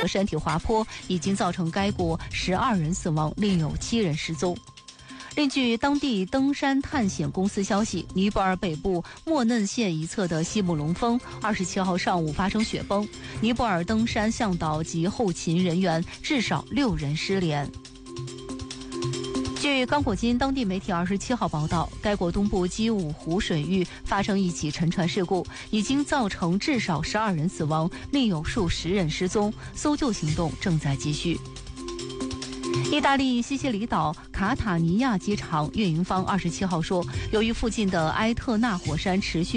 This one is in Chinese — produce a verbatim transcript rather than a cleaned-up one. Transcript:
山体滑坡，已经造成该国十二人死亡，另有七人失踪。另据当地登山探险公司消息，尼泊尔北部莫嫩县一侧的西木龙峰二十七号上午发生雪崩，尼泊尔登山向导及后勤人员至少六人失联。据刚果金当地媒体二十七号报道，该国东部基武湖水域发生一起沉船事故，已经造成至少十二人死亡，另有数十人失踪，搜救行动正在继续。意大利西西里岛卡塔尼亚机场运营方二十七号说，由于附近的埃特纳火山持续